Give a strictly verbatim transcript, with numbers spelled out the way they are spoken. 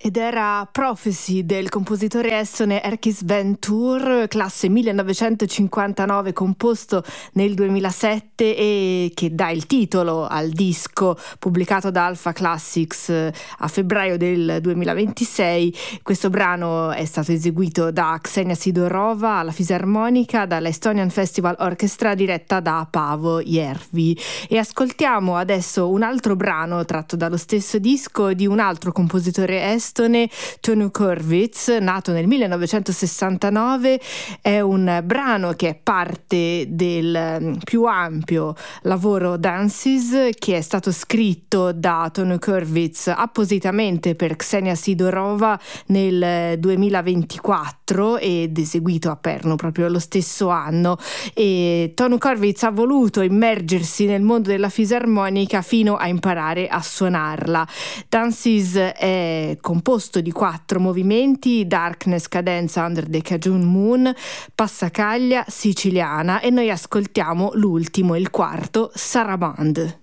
Ed era Prophecy del compositore estone Erkki Sven-Tur, classe millenovecentocinquantanove, composto nel duemilasette e che dà il titolo al disco pubblicato da Alpha Classics a febbraio del duemilaventisei. Questo brano è stato eseguito da Ksenia Sidorova alla fisarmonica, dalla Estonian Festival Orchestra diretta da Paavo Järvi. E ascoltiamo adesso un altro brano tratto dallo stesso disco di un altro compositore estone, Tonu Kurvitz, nato nel millenovecentosessantanove. È un brano che è parte del più ampio lavoro Dances, che è stato scritto da Tonu Kurvitz appositamente per Ksenia Sidorova nel duemilaventiquattro ed eseguito a Pärnu proprio lo stesso anno. E Tonu Kurvitz ha voluto immergersi nel mondo della fisarmonica fino a imparare a suonarla. Dances è composto di quattro movimenti: Darkness, cadenza, Under the Cajun Moon, passacaglia, siciliana, e noi ascoltiamo l'ultimo, il quarto, Sarabande.